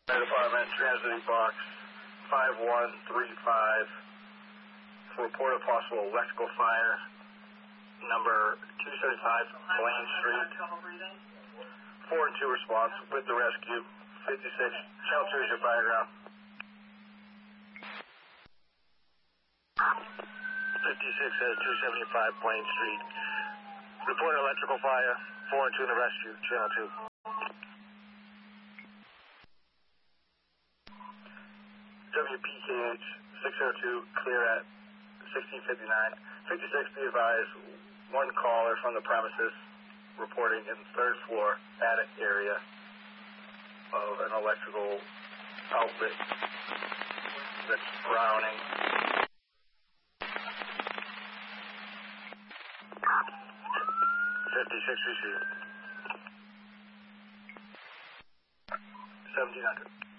Fire Department, transiting box 5135 for report of possible electrical fire, number 275 Blaine Street. 4 and 2 response with the rescue. 56, Channel 2 is your fire ground. 56 says 275 Blaine Street. Report electrical fire, 4 and 2 in the rescue, Channel 2. WPKH 602, clear at 1659. 56, be advised, one caller from the premises reporting in the 3rd floor attic area of an electrical outlet that's browning. 56 received. 1700.